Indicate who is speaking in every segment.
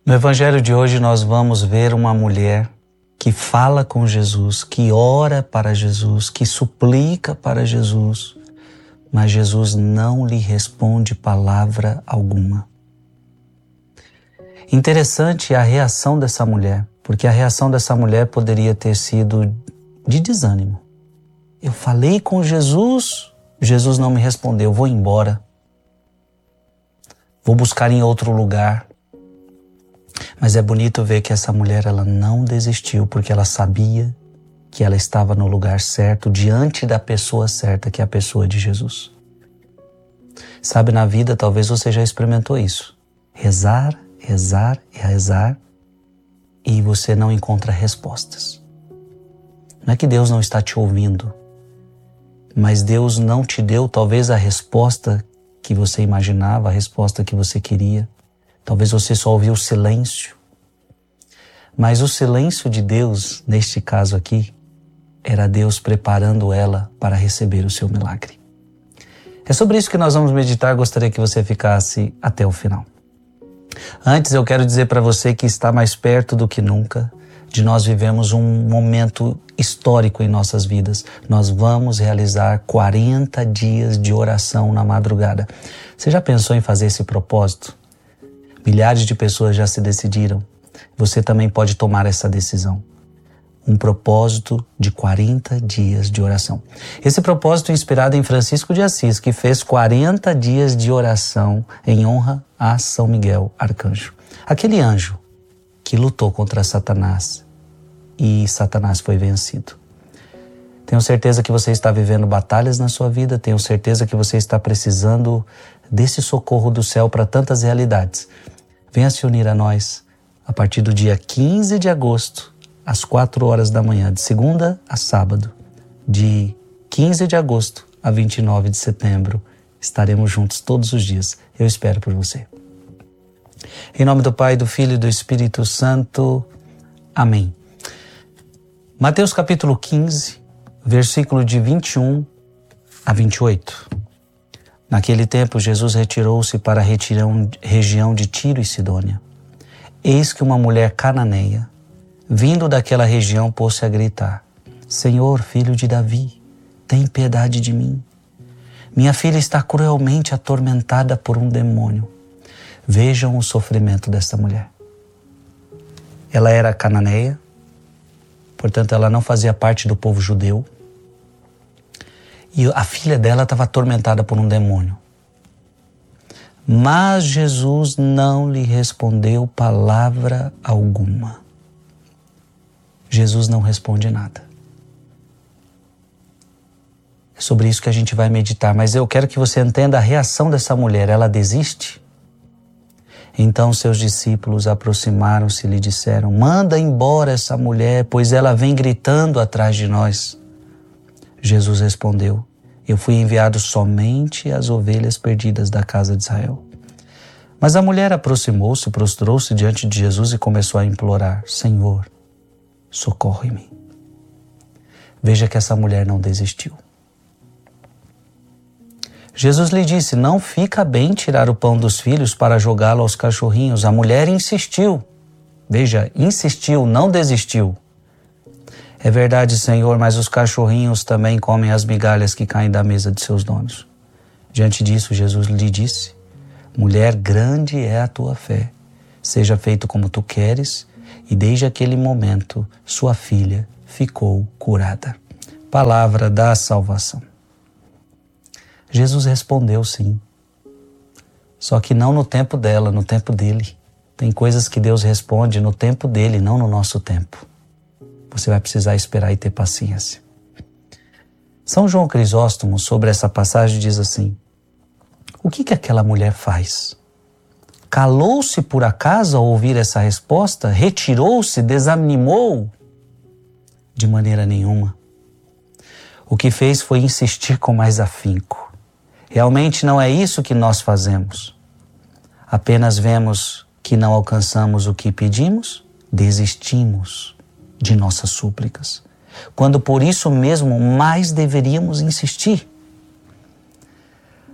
Speaker 1: No Evangelho de hoje nós vamos ver uma mulher que fala com Jesus, que ora para Jesus, que suplica para Jesus, mas Jesus não lhe responde palavra alguma. Interessante a reação dessa mulher, porque a reação dessa mulher poderia ter sido de desânimo. Eu falei com Jesus, Jesus não me respondeu, vou embora. Vou buscar em outro lugar. Mas é bonito ver que essa mulher, ela não desistiu, porque ela sabia que ela estava no lugar certo, diante da pessoa certa, que é a pessoa de Jesus. Sabe, na vida talvez você já experimentou isso. Rezar, rezar e rezar, e você não encontra respostas. Não é que Deus não está te ouvindo, mas Deus não te deu talvez a resposta que você imaginava, a resposta que você queria. Talvez você só ouviu silêncio. Mas o silêncio de Deus, neste caso aqui, era Deus preparando ela para receber o seu milagre. É sobre isso que nós vamos meditar. Gostaria que você ficasse até o final. Antes, eu quero dizer para você que está mais perto do que nunca de nós vivemos um momento histórico em nossas vidas. Nós vamos realizar 40 dias de oração na madrugada. Você já pensou em fazer esse propósito? Milhares de pessoas já se decidiram. Você também pode tomar essa decisão. Um propósito de 40 dias de oração. Esse propósito é inspirado em Francisco de Assis, que fez 40 dias de oração em honra a São Miguel Arcanjo. Aquele anjo que lutou contra Satanás e Satanás foi vencido. Tenho certeza que você está vivendo batalhas na sua vida, tenho certeza que você está precisando desse socorro do céu para tantas realidades. Venha se unir a nós a partir do dia 15 de agosto, às 4 horas da manhã, de segunda a sábado, de 15 de agosto a 29 de setembro. Estaremos juntos todos os dias. Eu espero por você. Em nome do Pai, do Filho e do Espírito Santo. Amém. Mateus capítulo 15, versículo de 21 a 28. Naquele tempo, Jesus retirou-se para a região de Tiro e Sidônia. Eis que uma mulher cananeia, vindo daquela região, pôs-se a gritar: Senhor, filho de Davi, tem piedade de mim. Minha filha está cruelmente atormentada por um demônio. Vejam o sofrimento desta mulher. Ela era cananeia, portanto ela não fazia parte do povo judeu. E a filha dela estava atormentada por um demônio. Mas Jesus não lhe respondeu palavra alguma. Jesus não responde nada. É sobre isso que a gente vai meditar, mas eu quero que você entenda a reação dessa mulher. Ela desiste? Então seus discípulos aproximaram-se e lhe disseram: manda embora essa mulher, pois ela vem gritando atrás de nós. Jesus respondeu: eu fui enviado somente às ovelhas perdidas da casa de Israel. Mas a mulher aproximou-se, prostrou-se diante de Jesus e começou a implorar: Senhor, socorre-me. Veja que essa mulher não desistiu. Jesus lhe disse: não fica bem tirar o pão dos filhos para jogá-lo aos cachorrinhos. A mulher insistiu. Veja, insistiu, não desistiu. É verdade, Senhor, mas os cachorrinhos também comem as migalhas que caem da mesa de seus donos. Diante disso, Jesus lhe disse: mulher, grande é a tua fé. Seja feito como tu queres. E desde aquele momento, sua filha ficou curada. Palavra da salvação. Jesus respondeu sim. Só que não no tempo dela, no tempo dele. Tem coisas que Deus responde no tempo dele, não no nosso tempo. Você vai precisar esperar e ter paciência. São João Crisóstomo, sobre essa passagem, diz assim: o que aquela mulher faz? Calou-se por acaso ao ouvir essa resposta? Retirou-se? Desanimou? De maneira nenhuma. O que fez foi insistir com mais afinco. Realmente não é isso que nós fazemos. Apenas vemos que não alcançamos o que pedimos, desistimos de nossas súplicas, quando por isso mesmo mais deveríamos insistir.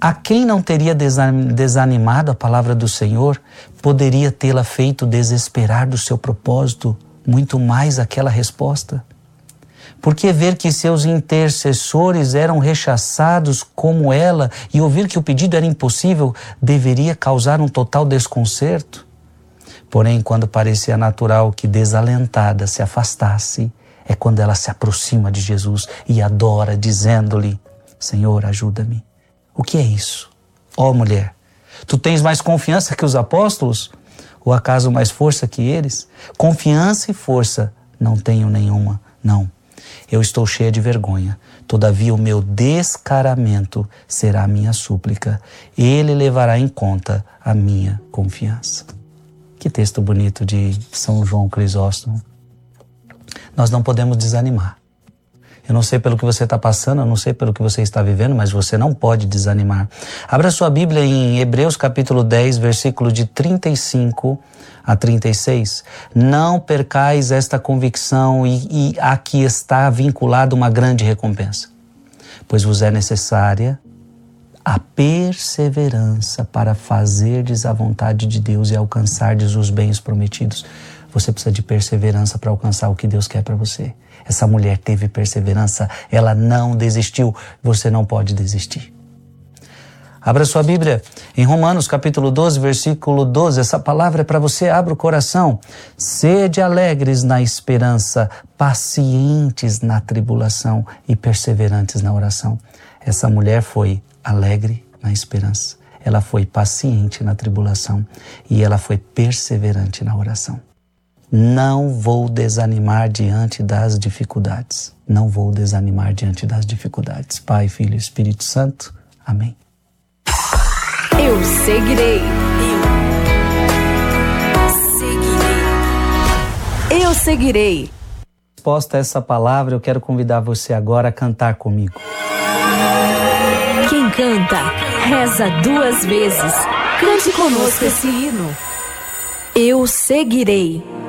Speaker 1: A quem não teria desanimado a palavra do Senhor, poderia tê-la feito desesperar do seu propósito, muito mais aquela resposta. Porque ver que seus intercessores eram rechaçados como ela e ouvir que o pedido era impossível deveria causar um total desconcerto. Porém, quando parecia natural que desalentada se afastasse, é quando ela se aproxima de Jesus e adora, dizendo-lhe: Senhor, ajuda-me. O que é isso? Ó mulher, tu tens mais confiança que os apóstolos? Ou acaso mais força que eles? Confiança e força não tenho nenhuma, não. Eu estou cheia de vergonha, todavia o meu descaramento será a minha súplica. Ele levará em conta a minha confiança. Que texto bonito de São João Crisóstomo. Nós não podemos desanimar. Eu não sei pelo que você está passando, eu não sei pelo que você está vivendo, mas você não pode desanimar. Abra sua Bíblia em Hebreus capítulo 10, versículo de 35 a 36. Não percais esta convicção e a que está vinculada uma grande recompensa, pois vos é necessária a perseverança para fazerdes a vontade de Deus e alcançardes os bens prometidos. Você precisa de perseverança para alcançar o que Deus quer para você. Essa mulher teve perseverança, ela não desistiu. Você não pode desistir. Abra sua Bíblia em Romanos capítulo 12, versículo 12. Essa palavra é para você, abra o coração. Sede alegres na esperança, pacientes na tribulação e perseverantes na oração. Essa mulher foi alegre na esperança, ela foi paciente na tribulação e ela foi perseverante na oração. Não vou desanimar diante das dificuldades. Não vou desanimar diante das dificuldades. Pai, Filho e Espírito Santo. Amém.
Speaker 2: Eu seguirei. Eu seguirei.
Speaker 1: Resposta a essa palavra, eu quero convidar você agora a cantar comigo.
Speaker 2: Quem canta, reza 2 vezes. Cante conosco esse hino. Eu seguirei.